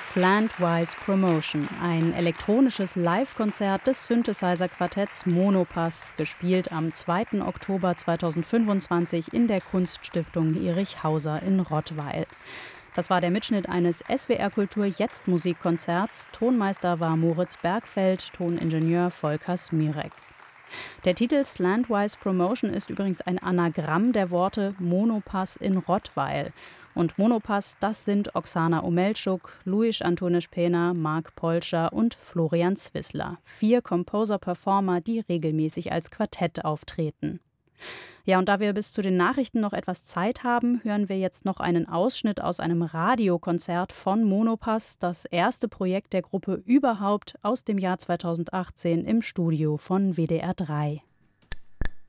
Slantwise Promotion, ein elektronisches Live-Konzert des Synthesizer-Quartetts Monopass, gespielt am 2. Oktober 2025 in der Kunststiftung Erich Hauser in Rottweil. Das war der Mitschnitt eines SWR Kultur Jetzt Musikkonzerts. Tonmeister war Moritz Bergfeld, Toningenieur Volker Smirek. Der Titel Slantwise Promotion ist übrigens ein Anagramm der Worte Monopass in Rottweil. Und Monopass, das sind Oksana Omelczuk, Luis Antonisch Pena, Marc Polscher und Florian Zwissler. 4 Composer-Performer, die regelmäßig als Quartett auftreten. Ja, und da wir bis zu den Nachrichten noch etwas Zeit haben, hören wir jetzt noch einen Ausschnitt aus einem Radiokonzert von Monopass, das erste Projekt der Gruppe überhaupt aus dem Jahr 2018 im Studio von WDR 3.